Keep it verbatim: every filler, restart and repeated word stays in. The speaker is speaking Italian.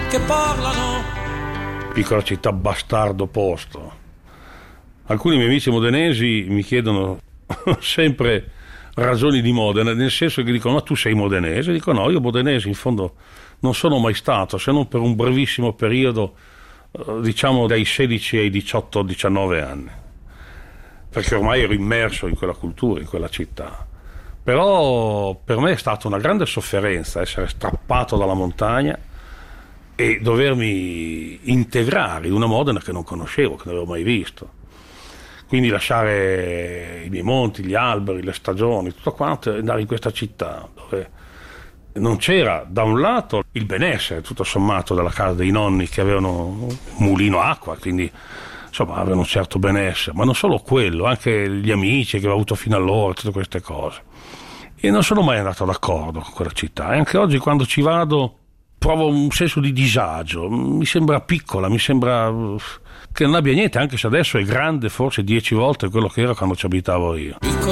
che parlano. Piccola città, bastardo posto. Alcuni miei amici modenesi mi chiedono sempre ragioni di Modena, nel senso che dicono: ma tu sei modenese? Dico: no, io modenese in fondo non sono mai stato, se non per un brevissimo periodo, diciamo dai sedici ai diciotto diciannove anni, perché ormai ero immerso in quella cultura, in quella città. Però per me è stata una grande sofferenza essere strappato dalla montagna e dovermi integrare in una Modena che non conoscevo, che non avevo mai visto. Quindi lasciare i miei monti, gli alberi, le stagioni, tutto quanto, e andare in questa città dove non c'era, da un lato, il benessere, tutto sommato, dalla casa dei nonni che avevano un mulino acqua, quindi insomma avevano un certo benessere, ma non solo quello, anche gli amici che avevo avuto fino allora, tutte queste cose. E non sono mai andato d'accordo con quella città, e anche oggi quando ci vado provo un senso di disagio, mi sembra piccola, mi sembra che non abbia niente, anche se adesso è grande forse dieci volte quello che era quando ci abitavo io.